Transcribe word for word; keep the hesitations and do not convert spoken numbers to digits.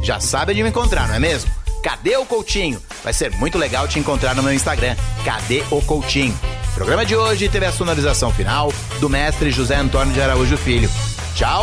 Já sabe onde me encontrar, não é mesmo? Cadê o Coutinho? Vai ser muito legal te encontrar no meu Instagram. Cadê o Coutinho? O programa de hoje teve a sonorização final do mestre José Antônio de Araújo Filho. Tchau!